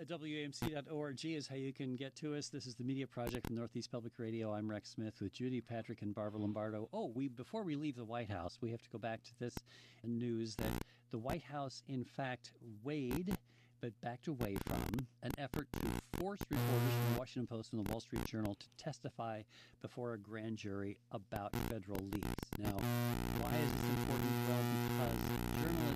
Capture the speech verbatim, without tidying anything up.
W A M C dot org is how you can get to us. This is the Media Project from Northeast Public Radio. I'm Rex Smith with Judy Patrick and Barbara Lombardo. Oh, we before we leave the White House, we have to go back to this news that the White House, in fact, weighed, but backed away from, an effort to force reporters from the Washington Post and the Wall Street Journal to testify before a grand jury about federal leaks. Now, why is this important? Well, because journalists